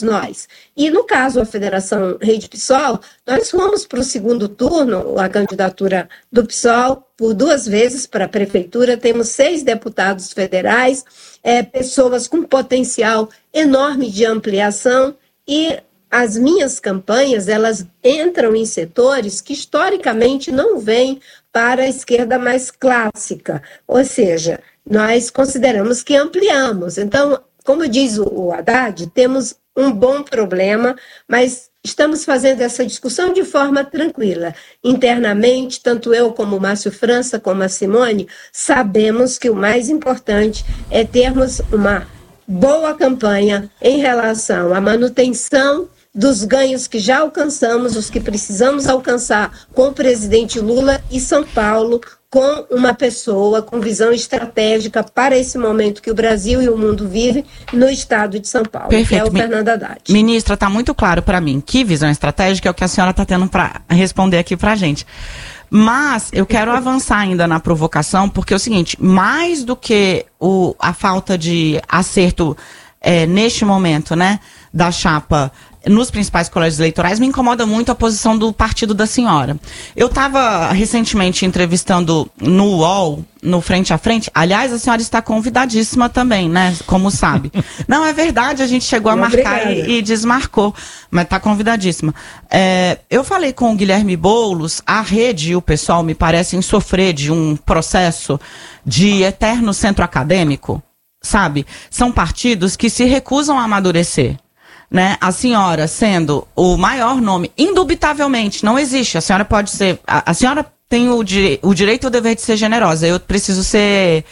nós. E no caso da Federação Rede PSOL, nós fomos para o segundo turno, a candidatura do PSOL, por 2 vezes para a prefeitura, temos 6 deputados federais, pessoas com potencial enorme de ampliação, e as minhas campanhas, elas entram em setores que historicamente não vêm para a esquerda mais clássica, ou seja, nós consideramos que ampliamos. Então, como diz o Haddad, temos um bom problema, mas estamos fazendo essa discussão de forma tranquila. Internamente, tanto eu como o Márcio França, como a Simone, sabemos que o mais importante é termos uma boa campanha em relação à manutenção dos ganhos que já alcançamos, os que precisamos alcançar com o presidente Lula, e São Paulo com uma pessoa com visão estratégica para esse momento que o Brasil e o mundo vivem no estado de São Paulo, Perfeito. Que é o Fernando Haddad. Ministra, está muito claro para mim que visão estratégica é o que a senhora está tendo para responder aqui para a gente. Mas eu quero avançar ainda na provocação, porque é o seguinte, mais do que a falta de acerto neste momento, né, da chapa nos principais colégios eleitorais, me incomoda muito a posição do partido da senhora. Eu estava recentemente entrevistando no UOL, no Frente a Frente. Aliás, a senhora está convidadíssima também, né? Como sabe. Não, é verdade, a gente chegou a marcar e desmarcou, mas está convidadíssima. Eu falei com o Guilherme Boulos, a Rede e o pessoal me parecem sofrer de um processo de eterno centro acadêmico, sabe? São partidos que se recusam a amadurecer. Né? A senhora sendo o maior nome, indubitavelmente, não existe. A senhora pode ser. A senhora tem o direito e o dever de ser generosa. Eu preciso ser.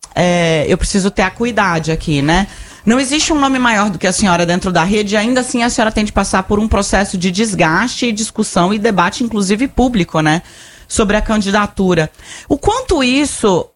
Eu preciso ter acuidade aqui, né? Não existe um nome maior do que a senhora dentro da rede, e ainda assim a senhora tem de passar por um processo de desgaste, discussão e debate, inclusive público, né? Sobre a candidatura. O quanto isso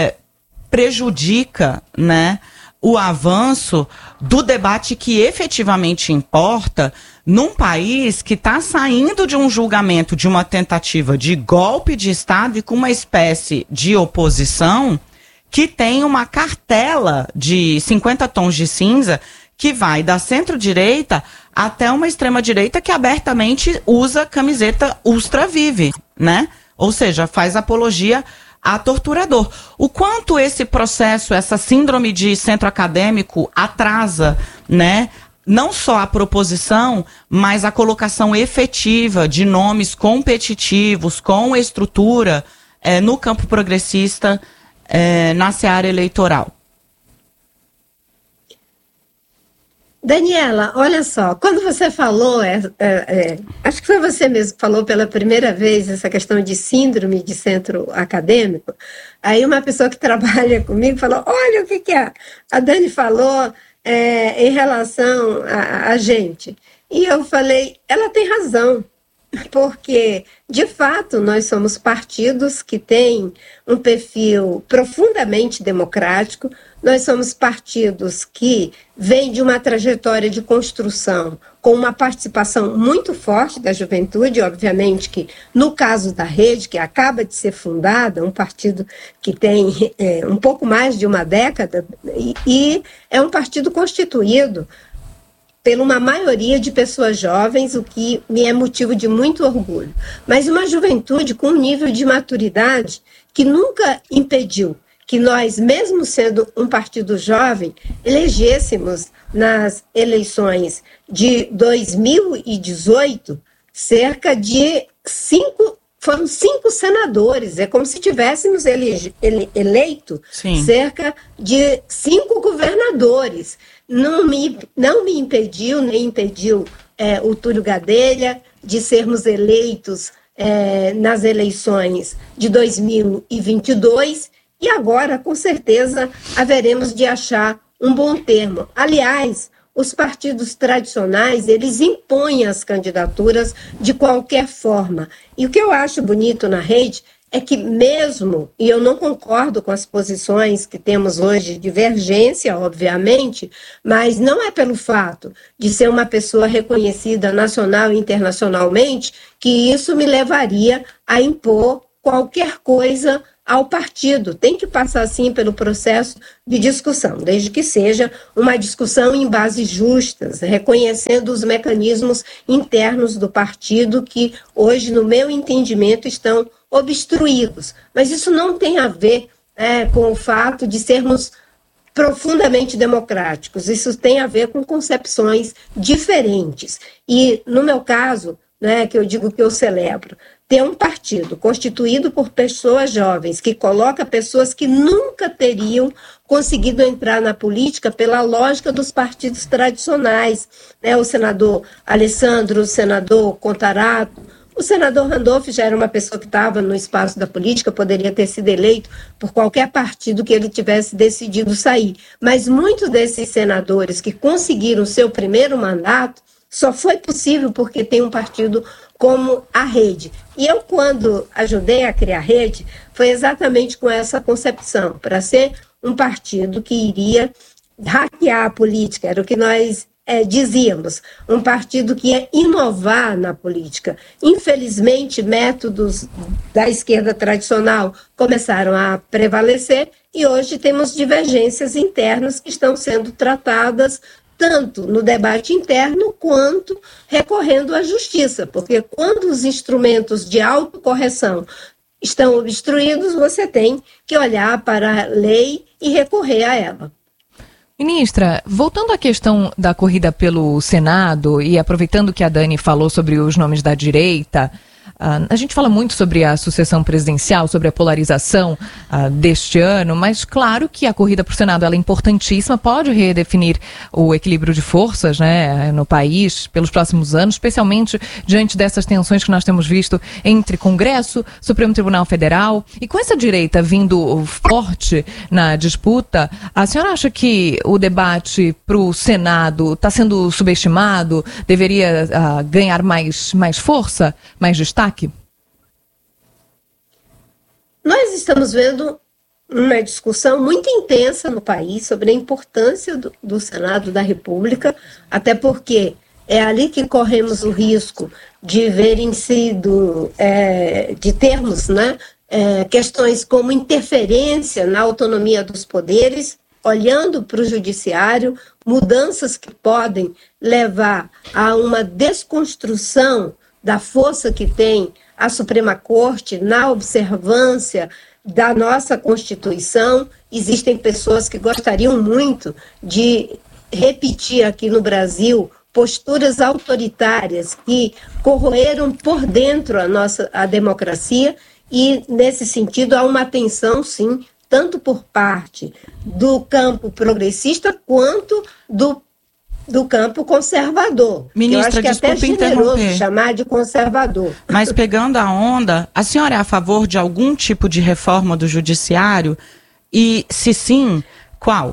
prejudica, né? O avanço do debate que efetivamente importa num país que está saindo de um julgamento de uma tentativa de golpe de Estado e com uma espécie de oposição que tem uma cartela de 50 tons de cinza que vai da centro-direita até uma extrema-direita que abertamente usa camiseta Ultra Vive, né? Ou seja, faz apologia a torturador. O quanto esse processo, essa síndrome de centro acadêmico atrasa, né, não só a proposição, mas a colocação efetiva de nomes competitivos, com estrutura, no campo progressista, na seara eleitoral. Daniela, olha só, quando você falou, acho que foi você mesmo que falou pela primeira vez essa questão de síndrome de centro acadêmico, aí uma pessoa que trabalha comigo falou, olha o que a Dani falou em relação a gente. E eu falei, ela tem razão, porque, de fato, nós somos partidos que têm um perfil profundamente democrático, nós somos partidos que vêm de uma trajetória de construção com uma participação muito forte da juventude, obviamente que, no caso da Rede, que acaba de ser fundada, um partido que tem um pouco mais de uma década, e é um partido constituído por uma maioria de pessoas jovens, o que me é motivo de muito orgulho. Mas uma juventude com um nível de maturidade que nunca impediu que nós, mesmo sendo um partido jovem, elegêssemos nas eleições de 2018 cerca de 5 senadores. É como se tivéssemos eleito Sim. cerca de 5 governadores. Não me impediu, nem impediu o Túlio Gadelha de sermos eleitos nas eleições de 2022, e agora, com certeza, haveremos de achar um bom termo. Aliás, os partidos tradicionais, eles impõem as candidaturas de qualquer forma. E o que eu acho bonito na Rede é que mesmo, e eu não concordo com as posições que temos hoje, divergência, obviamente, mas não é pelo fato de ser uma pessoa reconhecida nacional e internacionalmente que isso me levaria a impor qualquer coisa ao partido. Tem que passar, sim, pelo processo de discussão, desde que seja uma discussão em bases justas, reconhecendo os mecanismos internos do partido que hoje, no meu entendimento, estão obstruídos. Mas isso não tem a ver com o fato de sermos profundamente democráticos. Isso tem a ver com concepções diferentes. E, no meu caso, que eu digo que eu celebro, ter um partido constituído por pessoas jovens, que coloca pessoas que nunca teriam conseguido entrar na política pela lógica dos partidos tradicionais. O senador Alessandro, o senador Contarato, o senador Randolph já era uma pessoa que estava no espaço da política, poderia ter sido eleito por qualquer partido que ele tivesse decidido sair. Mas muitos desses senadores que conseguiram seu primeiro mandato só foi possível porque tem um partido como a Rede. E eu, quando ajudei a criar a Rede, foi exatamente com essa concepção, para ser um partido que iria hackear a política, era o que nós dizíamos, um partido que ia inovar na política. Infelizmente, métodos da esquerda tradicional começaram a prevalecer e hoje temos divergências internas que estão sendo tratadas tanto no debate interno quanto recorrendo à justiça, porque quando os instrumentos de autocorreção estão obstruídos, você tem que olhar para a lei e recorrer a ela. Ministra, voltando à questão da corrida pelo Senado e aproveitando que a Dani falou sobre os nomes da direita, a gente fala muito sobre a sucessão presidencial, sobre a polarização deste ano, mas claro que a corrida para o Senado ela é importantíssima, pode redefinir o equilíbrio de forças, no país pelos próximos anos, especialmente diante dessas tensões que nós temos visto entre Congresso, Supremo Tribunal Federal. E com essa direita vindo forte na disputa, a senhora acha que o debate para o Senado está sendo subestimado, deveria ganhar mais força, mais destaque? Nós estamos vendo uma discussão muito intensa no país sobre a importância do Senado da República, até porque é ali que corremos o risco de verem sido, de termos questões como interferência na autonomia dos poderes, olhando para o judiciário, mudanças que podem levar a uma desconstrução da força que tem a Suprema Corte na observância da nossa Constituição. Existem pessoas que gostariam muito de repetir aqui no Brasil posturas autoritárias que corroeram por dentro a democracia e, nesse sentido, há uma atenção, sim, tanto por parte do campo progressista quanto do campo conservador. Ministra, eu acho que é até generoso chamar de conservador. Mas pegando a onda, a senhora é a favor de algum tipo de reforma do judiciário? E, se sim, qual?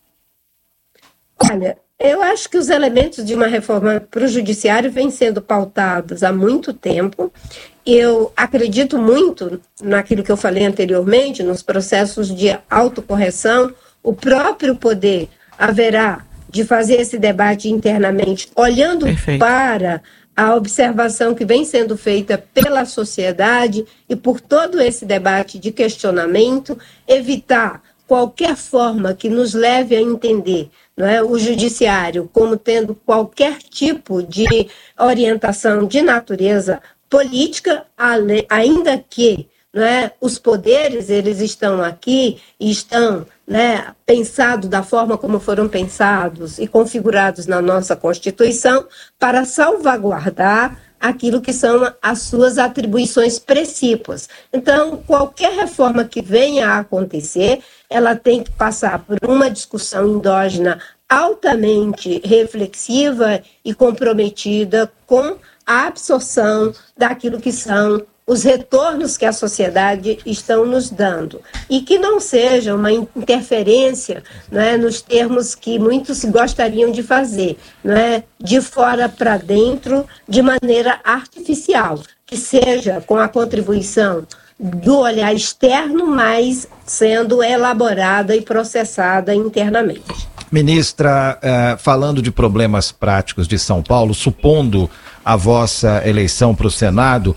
Olha, eu acho que os elementos de uma reforma para o judiciário vêm sendo pautados há muito tempo. Eu acredito muito naquilo que eu falei anteriormente, nos processos de autocorreção. O próprio poder haverá de fazer esse debate internamente, olhando Perfeito. Para a observação que vem sendo feita pela sociedade e por todo esse debate de questionamento, evitar qualquer forma que nos leve a entender o judiciário como tendo qualquer tipo de orientação de natureza política, ainda que os poderes eles estão aqui e estão pensados da forma como foram pensados e configurados na nossa Constituição para salvaguardar aquilo que são as suas atribuições precípuas. Então, qualquer reforma que venha a acontecer, ela tem que passar por uma discussão endógena altamente reflexiva e comprometida com a absorção daquilo que são os retornos que a sociedade estão nos dando. E que não seja uma interferência nos termos que muitos gostariam de fazer, de fora para dentro, de maneira artificial, que seja com a contribuição do olhar externo, mas sendo elaborada e processada internamente. Ministra, falando de problemas práticos de São Paulo, supondo a vossa eleição para o Senado,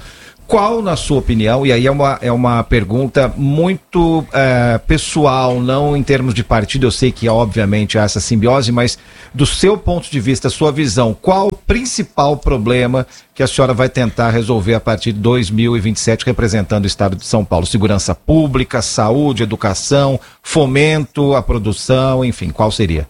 Qual, na sua opinião, e aí é uma pergunta muito pessoal, não em termos de partido, eu sei que obviamente há essa simbiose, mas do seu ponto de vista, sua visão, qual o principal problema que a senhora vai tentar resolver a partir de 2027, representando o Estado de São Paulo? Segurança pública, saúde, educação, fomento à produção, enfim, qual seria?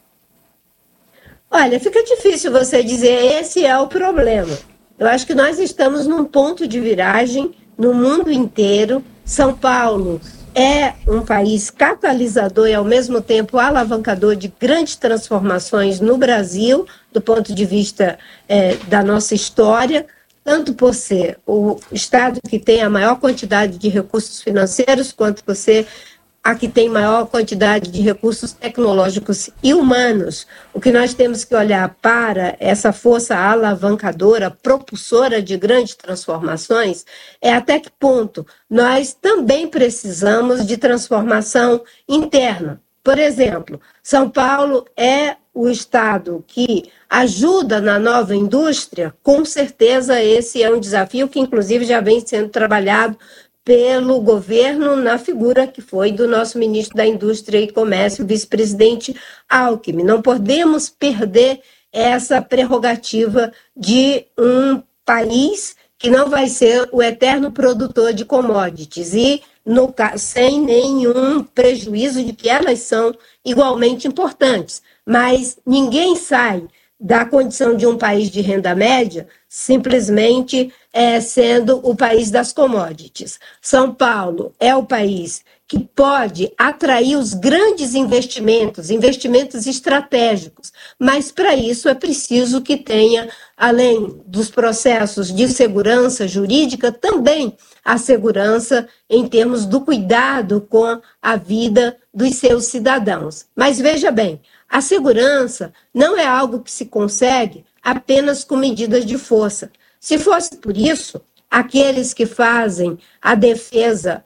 Olha, fica difícil você dizer esse é o problema. Eu acho que nós estamos num ponto de viragem no mundo inteiro. São Paulo é um país catalisador e, ao mesmo tempo, alavancador de grandes transformações no Brasil, do ponto de vista da nossa história, tanto por ser o estado que tem a maior quantidade de recursos financeiros, quanto por ser a que tem maior quantidade de recursos tecnológicos e humanos. O que nós temos que olhar para essa força alavancadora, propulsora de grandes transformações, é até que ponto nós também precisamos de transformação interna. Por exemplo, São Paulo é o estado que ajuda na nova indústria. Com certeza esse é um desafio que, inclusive, já vem sendo trabalhado pelo governo na figura que foi do nosso ministro da Indústria e Comércio, vice-presidente Alckmin. Não podemos perder essa prerrogativa de um país que não vai ser o eterno produtor de commodities e sem nenhum prejuízo de que elas são igualmente importantes. Mas ninguém sai da condição de um país de renda média simplesmente sendo o país das commodities. São Paulo é o país que pode atrair os grandes investimentos estratégicos, mas para isso é preciso que tenha, além dos processos de segurança jurídica, também a segurança em termos do cuidado com a vida dos seus cidadãos. Mas veja bem, a segurança não é algo que se consegue apenas com medidas de força. Se fosse por isso, aqueles que fazem a defesa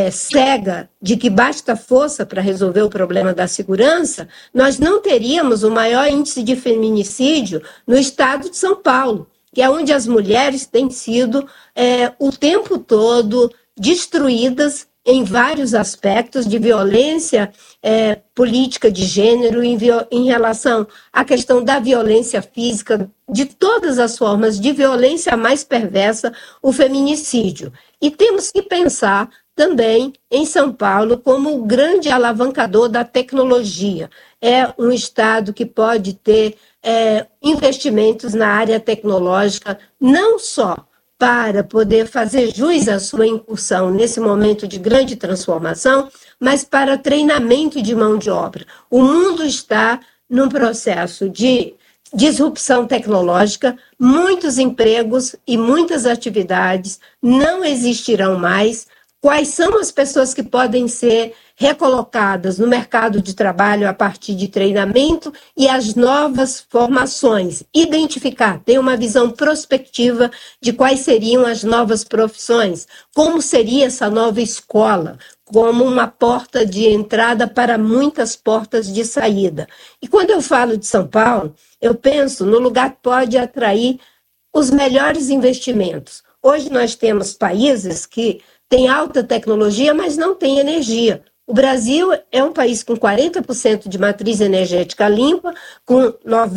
cega de que basta força para resolver o problema da segurança, nós não teríamos o maior índice de feminicídio no estado de São Paulo, que é onde as mulheres têm sido o tempo todo destruídas em vários aspectos de violência política de gênero, em relação à questão da violência física, de todas as formas de violência mais perversa, o feminicídio. E temos que pensar também em São Paulo como o grande alavancador da tecnologia. É um estado que pode ter investimentos na área tecnológica, não só para poder fazer jus à sua incursão nesse momento de grande transformação, mas para treinamento de mão de obra. O mundo está num processo de disrupção tecnológica, muitos empregos e muitas atividades não existirão mais. Quais são as pessoas que podem ser recolocadas no mercado de trabalho a partir de treinamento e as novas formações? Identificar, ter uma visão prospectiva de quais seriam as novas profissões, como seria essa nova escola, como uma porta de entrada para muitas portas de saída. E quando eu falo de São Paulo, eu penso no lugar que pode atrair os melhores investimentos. Hoje nós temos países que têm alta tecnologia, mas não têm energia. O Brasil é um país com 40% de matriz energética limpa, com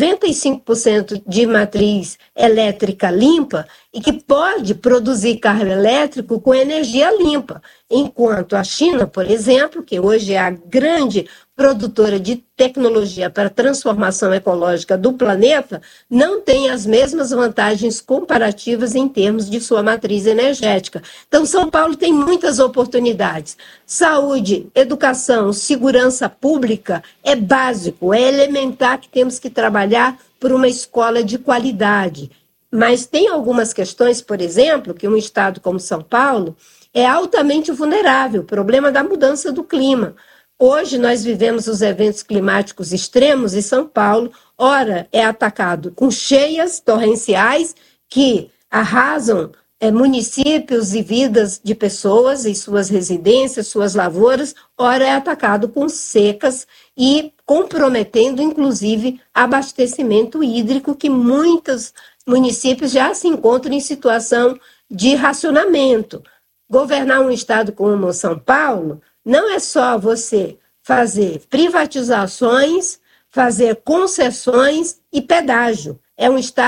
95% de matriz elétrica limpa e que pode produzir carro elétrico com energia limpa. Enquanto a China, por exemplo, que hoje é a grande produtora de tecnologia para transformação ecológica do planeta, não tem as mesmas vantagens comparativas em termos de sua matriz energética. Então, São Paulo tem muitas oportunidades. Saúde, educação, segurança pública é básico, é elementar que temos que trabalhar por uma escola de qualidade. Mas tem algumas questões, por exemplo, que um estado como São Paulo é altamente vulnerável, o problema da mudança do clima. Hoje nós vivemos os eventos climáticos extremos e São Paulo, ora, é atacado com cheias torrenciais que arrasam municípios e vidas de pessoas em suas residências, suas lavouras, ora é atacado com secas e comprometendo, inclusive, abastecimento hídrico, que muitos municípios já se encontram em situação de racionamento. Governar um estado como São Paulo não é só você fazer privatizações, fazer concessões e pedágio. É um estado